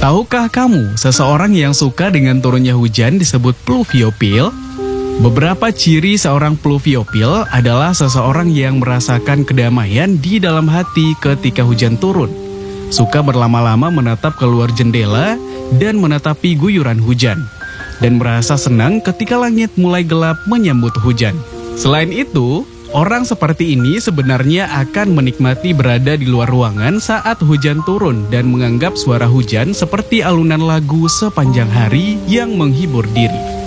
Tahukah kamu, seseorang yang suka dengan turunnya hujan disebut pluviopil? Beberapa ciri seorang pluviopil adalah seseorang yang merasakan kedamaian di dalam hati ketika hujan turun. Suka berlama-lama menatap keluar jendela dan menatapi guyuran hujan. Dan merasa senang ketika langit mulai gelap menyambut hujan. Selain itu, orang seperti ini sebenarnya akan menikmati berada di luar ruangan saat hujan turun dan menganggap suara hujan seperti alunan lagu sepanjang hari yang menghibur diri.